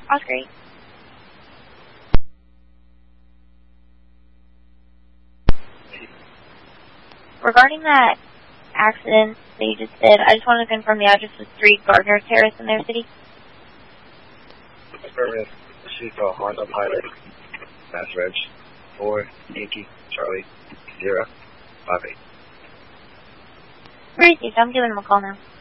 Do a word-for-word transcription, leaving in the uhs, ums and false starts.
Oscar eight. Regarding that accident that you just did, I just wanted to confirm the address was three Gardner Terrace in their city. Affirmative. Chico Honda Pilot. Mass Reg. four Yankee Charlie zero five eight. Where is he? I'm giving him a call now.